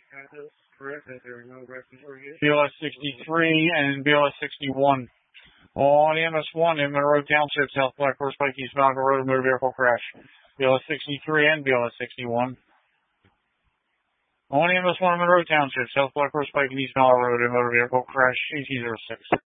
BLS 63 and BLS 61. On MS1 in Monroe Township, South Black Horse Pike, East Malvern Road, motor vehicle crash. BLS 63 and BLS 61. On MS1 in Monroe Township, South Black Horse Pike, East Malvern Road, motor vehicle crash. AT06.